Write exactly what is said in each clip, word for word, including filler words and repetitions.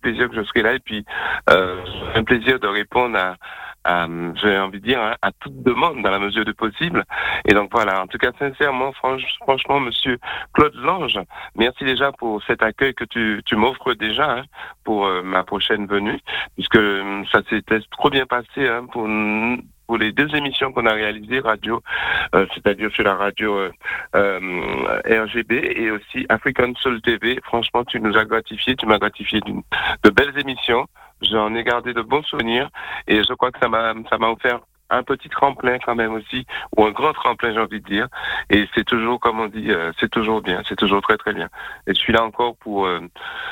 plaisir que je serai là et puis euh, c'est un plaisir de répondre à, à j'ai envie de dire, à, à toute demande dans la mesure du possible. Et donc voilà, en tout cas, sincèrement, franch, franchement, monsieur Claude Lange, merci déjà pour cet accueil que tu, tu m'offres déjà hein, pour euh, ma prochaine venue, puisque euh, ça s'était trop bien passé hein, pour pour les deux émissions qu'on a réalisées, radio, euh, c'est-à-dire sur la radio euh, euh, R G B et aussi African Soul T V. Franchement, tu nous as gratifié, tu m'as gratifié d'une, de belles émissions. J'en ai gardé de bons souvenirs et je crois que ça m'a, ça m'a offert un petit tremplin quand même aussi, ou un grand tremplin, j'ai envie de dire. Et c'est toujours, comme on dit, euh, c'est toujours bien, c'est toujours très très bien. Et je suis là encore pour... Euh,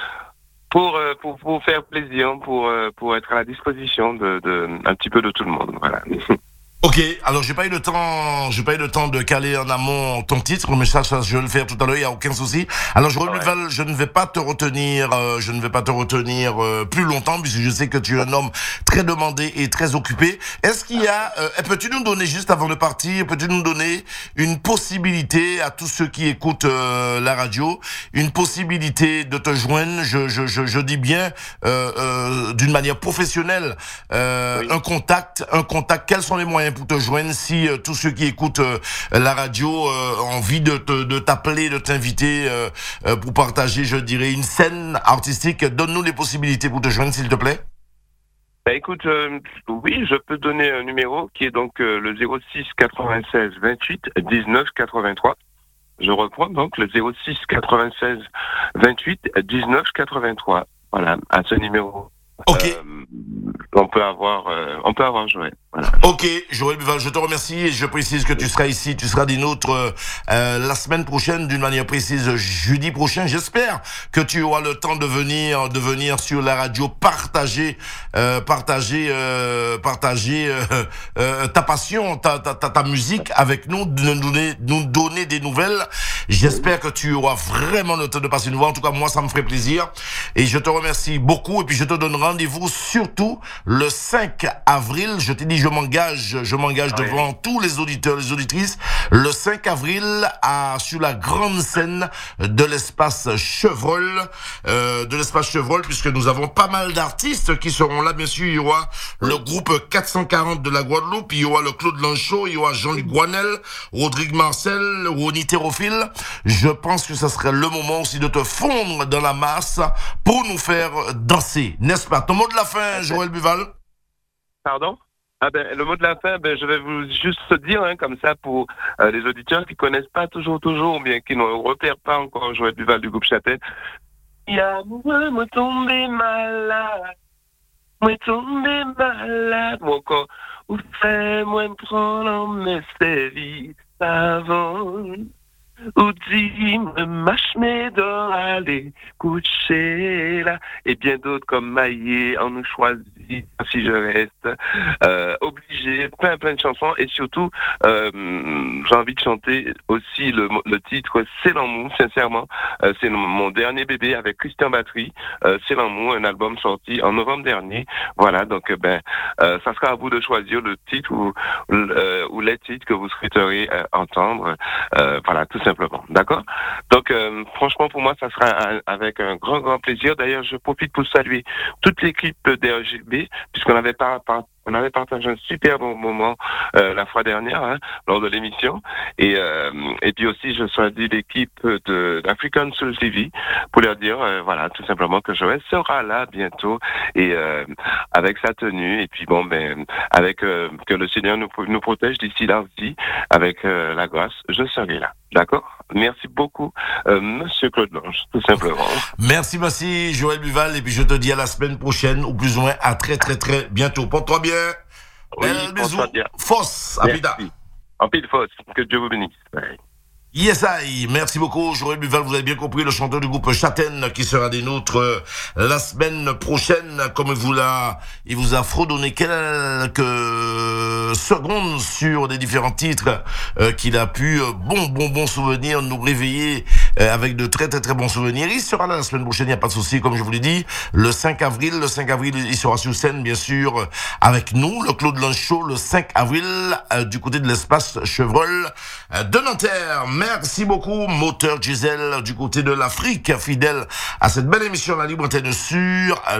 Pour, euh, pour pour faire plaisir, pour euh, pour être à la disposition de, de un petit peu de tout le monde, voilà. Ok, alors j'ai pas eu le temps, j'ai pas eu le temps de caler en amont ton titre, mais ça, ça je vais le faire tout à l'heure, il y a aucun souci. Alors Joël Ouais. Buval, je ne vais pas te retenir, euh, je ne vais pas te retenir euh, plus longtemps, puisque je sais que tu es un homme très demandé et très occupé. Est-ce qu'il y a, euh, peux-tu nous donner juste avant de partir, peux-tu nous donner une possibilité à tous ceux qui écoutent euh, la radio, une possibilité de te joindre, je je je, je dis bien euh, euh, d'une manière professionnelle, euh, Oui. un contact, un contact. Quels sont les moyens pour te joindre si euh, tous ceux qui écoutent euh, la radio euh, ont envie de, te, de t'appeler, de t'inviter euh, euh, pour partager, je dirais, une scène artistique. Donne-nous les possibilités pour te joindre, s'il te plaît. Bah écoute, euh, oui, je peux donner un numéro qui est donc euh, le zéro six quatre-vingt-seize vingt-huit dix-neuf quatre-vingt-trois. Je reprends donc le zéro six quatre-vingt-seize vingt-huit dix-neuf quatre-vingt-trois. Voilà, à ce numéro. Ok. Euh, on peut avoir, euh, on peut avoir joué. Voilà. Ok, Joël Buval, je te remercie et je précise que tu seras ici, tu seras des nôtres euh, euh, la semaine prochaine, d'une manière précise, jeudi prochain. J'espère que tu auras le temps de venir, de venir sur la radio partager, euh, partager, euh, partager euh, euh, ta passion, ta, ta, ta, ta musique avec nous, de nous donner, nous donner des nouvelles. J'espère que tu auras vraiment le temps de passer nous voir. En tout cas, moi, ça me ferait plaisir et je te remercie beaucoup et puis je te donne rendez-vous surtout le cinq avril. Je t'ai dit, je m'engage, je m'engage Oui. devant tous les auditeurs, les auditrices, le cinq avril à, sur la grande scène de l'espace Chevreul, euh, de l'espace Chevreul, puisque nous avons pas mal d'artistes qui seront là, bien sûr. Il y aura le groupe quatre cent quarante de la Guadeloupe, il y aura le Claude Lanchot, il y aura Jean-Luc Guanel, Rodrigue Marcel, Ronnie Thérophile. Je pense que ça serait le moment aussi de te fondre dans la masse pour nous faire danser, n'est-ce pas? Ton mot de la fin, Joël Buval? Pardon? Ah ben, le mot de la fin, ben, je vais vous juste dire, hein, comme ça, pour euh, les auditeurs qui connaissent pas toujours, toujours, ou bien qui ne repèrent pas encore Joël Buval du groupe Châtel. Ya moi, moi tombé malade, moi tombé malade, mon corps, ou fait, moi me prendre en mes services avant, ou dit, me mâche mes dents, aller coucher là, et bien d'autres comme Maillé, en nous choisit, si je reste, euh, obligé, plein plein de chansons, et surtout, euh, j'ai envie de chanter aussi le, le titre C'est l'amour, sincèrement, euh, c'est mon dernier bébé avec Christian Battery, euh, C'est l'amour, un album sorti en novembre dernier, voilà, donc ben, euh, ça sera à vous de choisir le titre ou, euh, ou les titres que vous souhaiterez euh, entendre, euh, voilà, tout simplement, d'accord? Donc, euh, franchement, pour moi, ça sera un, avec un grand, grand plaisir. D'ailleurs, je profite pour saluer toute l'équipe de R G B, puisqu'on avait pas, pas on avait partagé un super bon moment euh, la fois dernière, hein, lors de l'émission. Et, euh, et puis aussi, je salue l'équipe de d'African Soul T V pour leur dire, euh, voilà, tout simplement que Joël sera là bientôt et euh, avec sa tenue. Et puis bon, ben, avec euh, que le Seigneur nous, nous protège d'ici là aussi, avec euh, la grâce, je serai là. D'accord? Merci beaucoup, euh, Monsieur Claude Lange, tout simplement. Merci, merci, Joël Buval. Et puis je te dis à la semaine prochaine, ou plus ou moins à très, très, très bientôt. Porte-toi bien. Oui, Bel bisou. porte-toi bien. Fosse, à plus tard. Merci. En pile fausse, que Dieu vous bénisse. Ouais. Yes, I. Merci beaucoup, Joël Buval. Vous avez bien compris, le chanteur du groupe Châtaigne qui sera des nôtres euh, la semaine prochaine. Comme il vous l'a, il vous a fredonné quelques secondes sur des différents titres euh, qu'il a pu, euh, bon, bon, bon souvenir, nous réveiller euh, avec de très, très, très bons souvenirs. Il sera là la semaine prochaine, il n'y a pas de souci, comme je vous l'ai dit. Le cinq avril, le cinq avril, il sera sur scène, bien sûr, avec nous, le Claude Lanchot, le cinq avril, euh, du côté de l'espace Chevreul euh, de Nanterre. Merci beaucoup, Moteur Gisèle, du côté de l'Afrique, fidèle à cette belle émission La Libre Antenne sur